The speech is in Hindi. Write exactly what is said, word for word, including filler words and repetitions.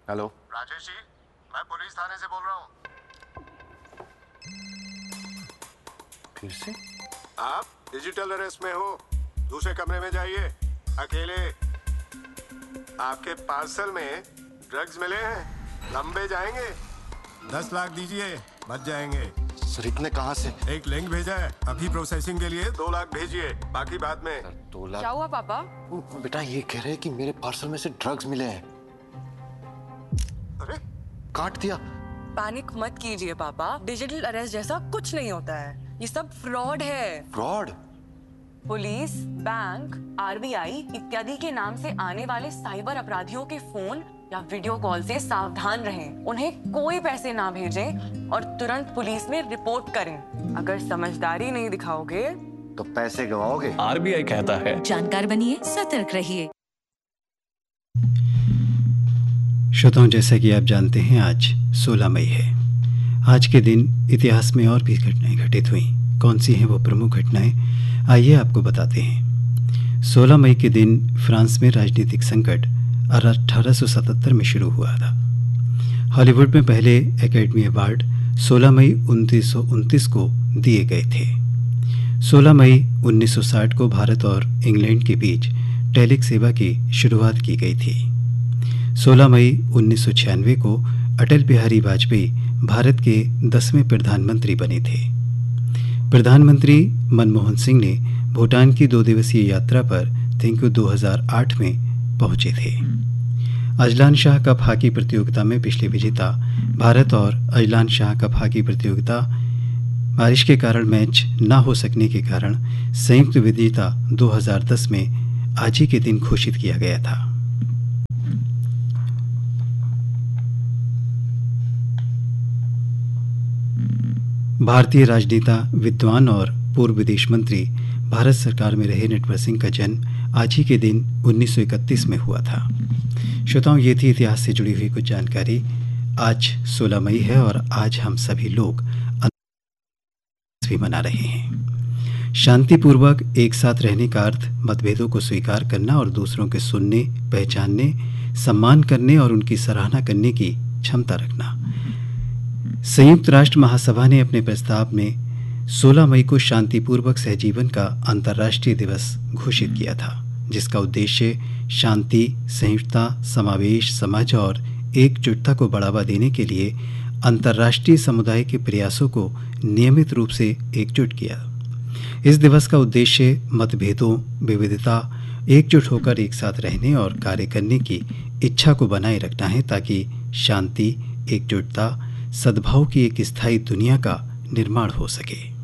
हेलो राजेश जी, मैं पुलिस थाने से बोल रहा हूँ। फिर से? आप डिजिटल अरेस्ट में हो। दूसरे कमरे में जाइए, अकेले। आपके पार्सल में ड्रग्स मिले हैं, लंबे जाएंगे। दस लाख दीजिए, बच जाएंगे। सर इतने कहाँ से? एक लिंक भेजा है, अभी प्रोसेसिंग के लिए दो लाख भेजिए, बाकी बाद में। सर दो लाख? क्या हुआ पापा? बेटा ये कह रहे हैं कि मेरे पार्सल में से ड्रग्स मिले हैं। अरे काट दिया। पैनिक मत कीजिए पापा, डिजिटल अरेस्ट जैसा कुछ नहीं होता है, ये सब फ्रॉड है। फ्रॉड? पुलिस, बैंक, आरबीआई इत्यादि के नाम से आने वाले साइबर अपराधियों के फोन या वीडियो कॉल से सावधान रहें। उन्हें कोई पैसे ना भेजें और तुरंत पुलिस में रिपोर्ट करें। अगर समझदारी नहीं दिखाओगे तो पैसे गवाओगे। आरबीआई कहता है जानकार बनिए, सतर्क रहिए। श्रोताओं, जैसा कि आप जानते हैं आज सोलह मई है। आज के दिन इतिहास में और भी घटनाएं घटित हुई। कौन सी हैं वो प्रमुख घटनाएं, आइए आपको बताते हैं। सोलह मई के दिन फ्रांस में राजनीतिक संकट अठारह सौ सतहत्तर में शुरू हुआ था। हॉलीवुड में पहले एकेडमी अवार्ड सोलह मई उन्नीस सौ उनतीस को दिए गए थे। सोलह मई उन्नीस सौ साठ को भारत और इंग्लैंड के बीच टेलिक सेवा की शुरुआत की गई थी। सोलह मई उन्नीस सौ छियानवे को अटल बिहारी वाजपेयी भारत के दसवें प्रधानमंत्री बने थे। प्रधानमंत्री मनमोहन सिंह ने भूटान की दो दिवसीय यात्रा पर थिंकू दो हज़ार आठ में पहुंचे थे। अजलान शाह कप हॉकी प्रतियोगिता में पिछले विजेता भारत और अजलान शाह कप हॉकी प्रतियोगिता बारिश के कारण मैच न हो सकने के कारण संयुक्त विजेता दो हज़ार दस में आज ही के दिन घोषित किया गया था। भारतीय राजनेता, विद्वान और पूर्व विदेश मंत्री भारत सरकार में रहे नटवर सिंह का जन्म आज ही के दिन उन्नीस सौ इकतीस में हुआ था। श्रोताओं, ये थी इतिहास से जुड़ी हुई कुछ जानकारी। आज सोलह मई है और आज हम सभी लोग भी मना रहे हैं। शांतिपूर्वक एक साथ रहने का अर्थ मतभेदों को स्वीकार करना और दूसरों के सुनने, पहचानने, सम्मान करने और उनकी सराहना करने की क्षमता रखना। संयुक्त राष्ट्र महासभा ने अपने प्रस्ताव में सोलह मई को शांतिपूर्वक सहजीवन का अंतर्राष्ट्रीय दिवस घोषित किया था, जिसका उद्देश्य शांति, सहिष्णुता, समावेश, समझ और एकजुटता को बढ़ावा देने के लिए अंतर्राष्ट्रीय समुदाय के प्रयासों को नियमित रूप से एकजुट किया। इस दिवस का उद्देश्य मतभेदों, विविधता, एकजुट होकर एक साथ रहने और कार्य करने की इच्छा को बनाए रखना है, ताकि शांति, एकजुटता, सद्भाव की एक स्थायी दुनिया का निर्माण हो सके।